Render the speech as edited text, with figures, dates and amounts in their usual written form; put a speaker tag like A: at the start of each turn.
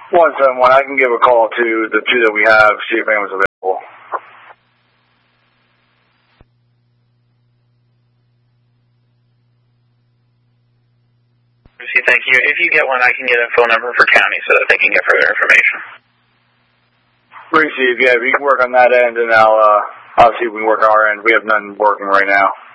A: 171. I can give a call to the two that we have, see if anyone's available.
B: Thank you. If you get one, I can get a phone number for county so that they can get further information.
A: Receive, yeah, if you can work on that end, and I'll see if we can work our end. We have none working right now.